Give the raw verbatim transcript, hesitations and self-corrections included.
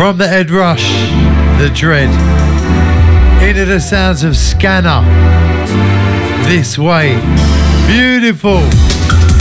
From the Ed Rush, the Dread, into the sounds of Scanner, This Way. Beautiful.